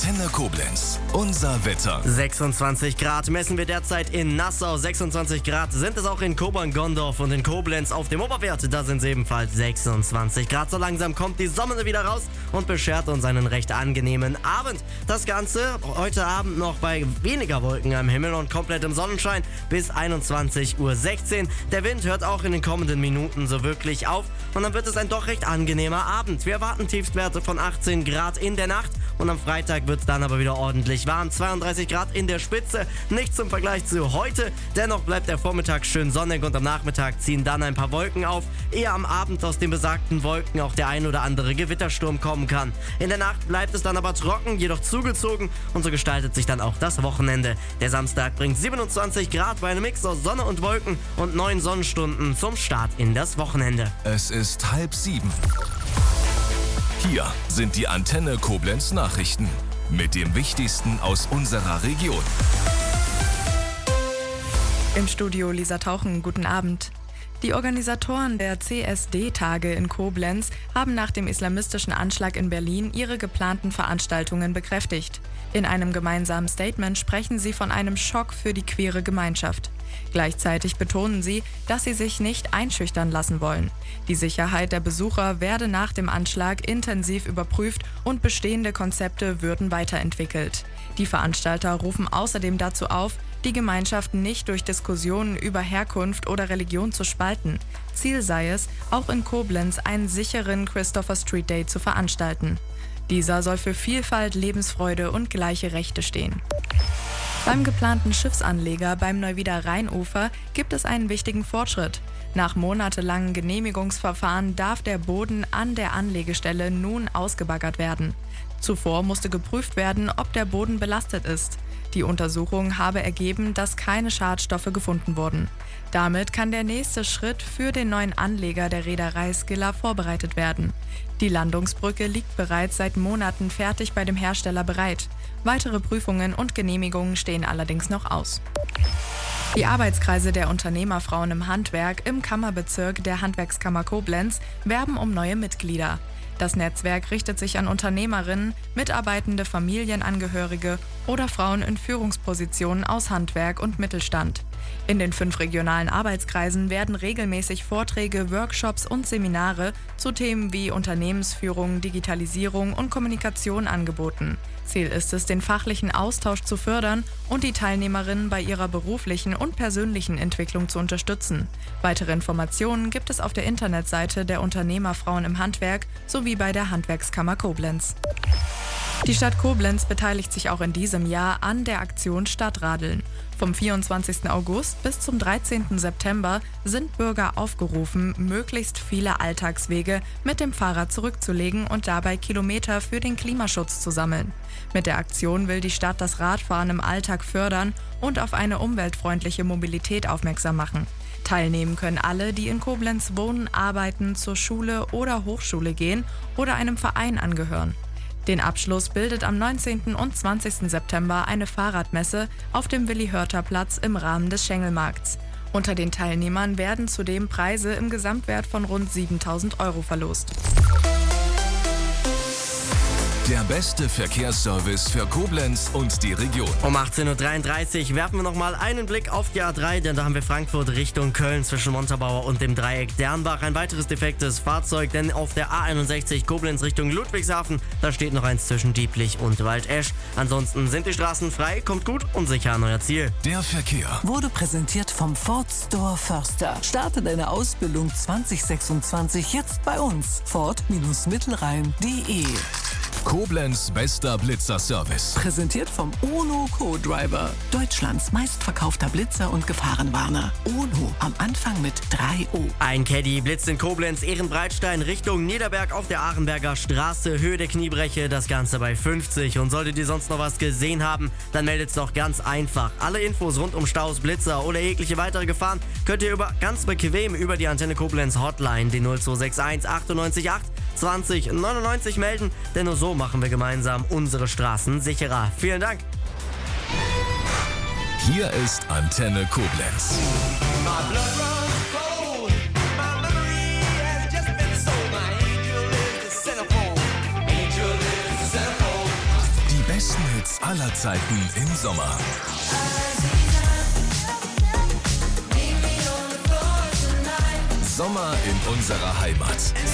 Antenne Koblenz. Unser Wetter. 26 Grad messen wir derzeit in Nassau. 26 Grad sind es auch in Kobern-Gondorf und in Koblenz auf dem Oberwert. Da sind es ebenfalls 26 Grad. So langsam kommt die Sonne wieder raus und beschert uns einen recht angenehmen Abend. Das Ganze heute Abend noch bei weniger Wolken am Himmel und komplett im Sonnenschein bis 21:16 Uhr. Der Wind hört auch in den kommenden Minuten so wirklich auf und dann wird es ein doch recht angenehmer Abend. Wir erwarten Tiefstwerte von 18 Grad in der Nacht und am Freitag wird es dann aber wieder ordentlich warm. 32 Grad in der Spitze, nicht zum Vergleich zu heute. Dennoch bleibt der Vormittag schön sonnig und am Nachmittag ziehen dann ein paar Wolken auf. Eher am Abend aus den besagten Wolken auch der ein oder andere Gewittersturm kommen kann. In der Nacht bleibt es dann aber trocken, jedoch zugezogen und so gestaltet sich dann auch das Wochenende. Der Samstag bringt 27 Grad bei einem Mix aus Sonne und Wolken und 9 Sonnenstunden zum Start in das Wochenende. Es ist 6:30. Hier sind die Antenne Koblenz Nachrichten mit dem Wichtigsten aus unserer Region. Im Studio Lisa Tauchen, guten Abend. Die Organisatoren der CSD-Tage in Koblenz haben nach dem islamistischen Anschlag in Berlin ihre geplanten Veranstaltungen bekräftigt. In einem gemeinsamen Statement sprechen sie von einem Schock für die queere Gemeinschaft. Gleichzeitig betonen sie, dass sie sich nicht einschüchtern lassen wollen. Die Sicherheit der Besucher werde nach dem Anschlag intensiv überprüft und bestehende Konzepte würden weiterentwickelt. Die Veranstalter rufen außerdem dazu auf, die Gemeinschaft nicht durch Diskussionen über Herkunft oder Religion zu spalten. Ziel sei es, auch in Koblenz einen sicheren Christopher Street Day zu veranstalten. Dieser soll für Vielfalt, Lebensfreude und gleiche Rechte stehen. Beim geplanten Schiffsanleger beim Neuwieder Rheinufer gibt es einen wichtigen Fortschritt. Nach monatelangen Genehmigungsverfahren darf der Boden an der Anlegestelle nun ausgebaggert werden. Zuvor musste geprüft werden, ob der Boden belastet ist. Die Untersuchung habe ergeben, dass keine Schadstoffe gefunden wurden. Damit kann der nächste Schritt für den neuen Anleger der Reederei Skilla vorbereitet werden. Die Landungsbrücke liegt bereits seit Monaten fertig bei dem Hersteller bereit. Weitere Prüfungen und Genehmigungen stehen allerdings noch aus. Die Arbeitskreise der Unternehmerfrauen im Handwerk im Kammerbezirk der Handwerkskammer Koblenz werben um neue Mitglieder. Das Netzwerk richtet sich an Unternehmerinnen, mitarbeitende Familienangehörige oder Frauen in Führungspositionen aus Handwerk und Mittelstand. In den 5 regionalen Arbeitskreisen werden regelmäßig Vorträge, Workshops und Seminare zu Themen wie Unternehmensführung, Digitalisierung und Kommunikation angeboten. Ziel ist es, den fachlichen Austausch zu fördern und die Teilnehmerinnen bei ihrer beruflichen und persönlichen Entwicklung zu unterstützen. Weitere Informationen gibt es auf der Internetseite der Unternehmerfrauen im Handwerk sowie bei der Handwerkskammer Koblenz. Die Stadt Koblenz beteiligt sich auch in diesem Jahr an der Aktion Stadtradeln. Vom 24. August bis zum 13. September sind Bürger aufgerufen, möglichst viele Alltagswege mit dem Fahrrad zurückzulegen und dabei Kilometer für den Klimaschutz zu sammeln. Mit der Aktion will die Stadt das Radfahren im Alltag fördern und auf eine umweltfreundliche Mobilität aufmerksam machen. Teilnehmen können alle, die in Koblenz wohnen, arbeiten, zur Schule oder Hochschule gehen oder einem Verein angehören. Den Abschluss bildet am 19. und 20. September eine Fahrradmesse auf dem Willi-Hörter-Platz im Rahmen des Schengelmarkts. Unter den Teilnehmern werden zudem Preise im Gesamtwert von rund 7.000 € verlost. Der beste Verkehrsservice für Koblenz und die Region. Um 18:33 Uhr werfen wir nochmal einen Blick auf die A3, denn da haben wir Frankfurt Richtung Köln zwischen Montabaur und dem Dreieck Dernbach. Ein weiteres defektes Fahrzeug, denn auf der A61 Koblenz Richtung Ludwigshafen, da steht noch eins zwischen Dieblich und Waldesch. Ansonsten sind die Straßen frei, kommt gut und sicher an euer Ziel. Der Verkehr wurde präsentiert vom Ford Store Förster. Starte deine Ausbildung 2026 jetzt bei uns. Ford-Mittelrhein.de. Koblenz bester Blitzer-Service. Präsentiert vom Ono Co-Driver. Deutschlands meistverkaufter Blitzer und Gefahrenwarner. Ono am Anfang mit 3 O. Ein Caddy blitzt in Koblenz Ehrenbreitstein Richtung Niederberg auf der Arenberger Straße. Höhe der Kniebreche, das Ganze bei 50. Und solltet ihr sonst noch was gesehen haben, dann meldet es doch ganz einfach. Alle Infos rund um Staus, Blitzer oder jegliche weitere Gefahren könnt ihr ganz bequem über die Antenne Koblenz Hotline, die 0261 98 8 20 99 melden, denn nur so machen wir gemeinsam unsere Straßen sicherer. Vielen Dank. Hier ist Antenne Koblenz. Die besten Hits aller Zeiten im Sommer. Sommer in unserer Heimat.